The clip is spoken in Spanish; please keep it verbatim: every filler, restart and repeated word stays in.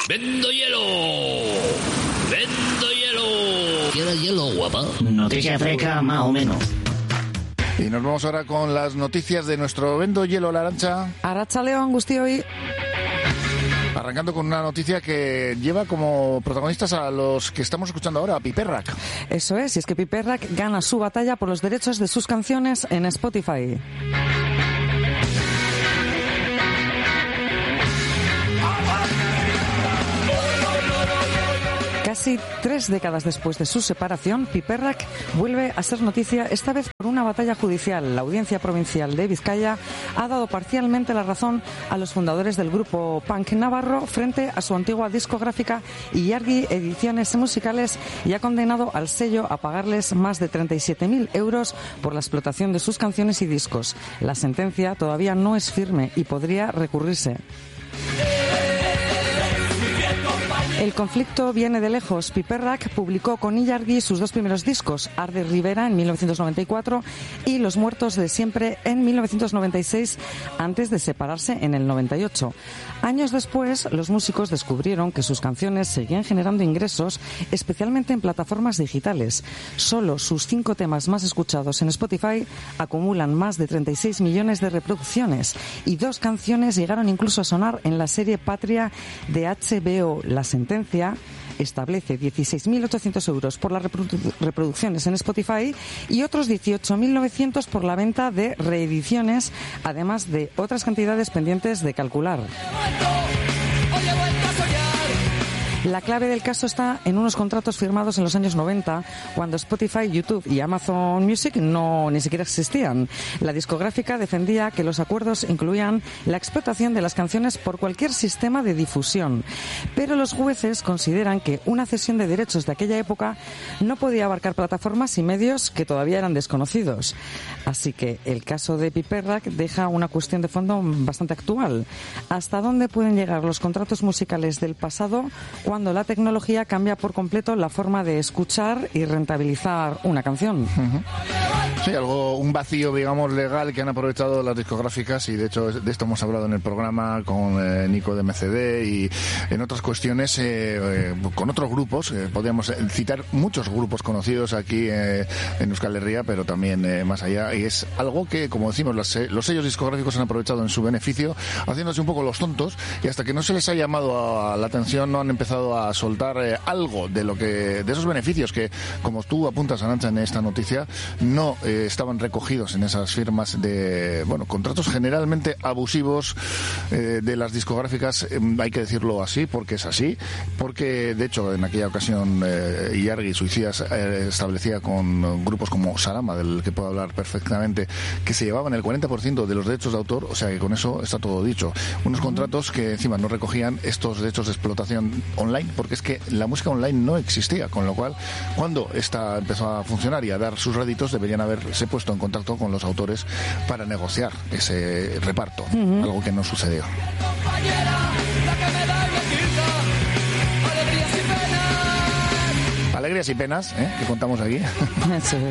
Vendo hielo. Vendo hielo. ¿Quieres hielo, guapa? Noticia fresca, más o menos. Y nos vamos ahora con las noticias de nuestro Vendo hielo, la Arantxa. Arratsaldeon guztioi. Arrancando con una noticia que lleva como protagonistas a los que estamos escuchando ahora, a Piperrak. Eso es, y es que Piperrak gana su batalla por los derechos de sus canciones en Spotify. Casi tres décadas después de su separación, Piperrak vuelve a ser noticia, esta vez por una batalla judicial. La Audiencia Provincial de Vizcaya ha dado parcialmente la razón a los fundadores del grupo punk navarro frente a su antigua discográfica Ilargi Ediciones Musicales y ha condenado al sello a pagarles más de treinta y siete mil euros por la explotación de sus canciones y discos. La sentencia todavía no es firme y podría recurrirse. El conflicto viene de lejos. Piperrak publicó con Ilargi sus dos primeros discos, Arde Rivera en mil novecientos noventa y cuatro y Los Muertos de Siempre en mil novecientos noventa y seis, antes de separarse en el noventa y ocho. Años después, los músicos descubrieron que sus canciones seguían generando ingresos, especialmente en plataformas digitales. Solo sus cinco temas más escuchados en Spotify acumulan más de treinta y seis millones de reproducciones y dos canciones llegaron incluso a sonar en la serie Patria de H B O. La sentencia establece dieciséis mil ochocientos euros por las reprodu- reproducciones en Spotify y otros dieciocho mil novecientos por la venta de reediciones, además de otras cantidades pendientes de calcular. La clave del caso está en unos contratos firmados en los años noventa, cuando Spotify, YouTube y Amazon Music no ni siquiera existían. La discográfica defendía que los acuerdos incluían la explotación de las canciones por cualquier sistema de difusión. Pero los jueces consideran que una cesión de derechos de aquella época no podía abarcar plataformas y medios que todavía eran desconocidos. Así que el caso de Piperrak deja una cuestión de fondo bastante actual. ¿Hasta dónde pueden llegar los contratos musicales del pasado cuando la tecnología cambia por completo la forma de escuchar y rentabilizar una canción? Uh-huh. Sí, algo, un vacío, digamos, legal que han aprovechado las discográficas, y de hecho de esto hemos hablado en el programa con eh, Nico de M C D y en otras cuestiones eh, eh, con otros grupos. Eh, podríamos citar muchos grupos conocidos aquí eh, en Euskal Herria, pero también eh, más allá, y es algo que, como decimos, los, los sellos discográficos han aprovechado en su beneficio, haciéndose un poco los tontos, y hasta que no se les ha llamado a la atención no han empezado a soltar eh, algo de lo que de esos beneficios que, como tú apuntas, Arantxa, en esta noticia, no eh, estaban recogidos en esas firmas de, bueno, contratos generalmente abusivos eh, de las discográficas. Eh, hay que decirlo así porque es así, porque de hecho en aquella ocasión eh, Ilargi Suicidas eh, establecía con grupos como Sarama, del que puedo hablar perfectamente, que se llevaban el cuarenta por ciento de los derechos de autor, o sea que con eso está todo dicho. Unos contratos que encima no recogían estos derechos de explotación online, porque es que la música online no existía, con lo cual cuando esta empezó a funcionar y a dar sus réditos deberían haberse puesto en contacto con los autores para negociar ese reparto, uh-huh. Algo que no sucedió. Alegrías y penas, ¿eh? Que contamos aquí.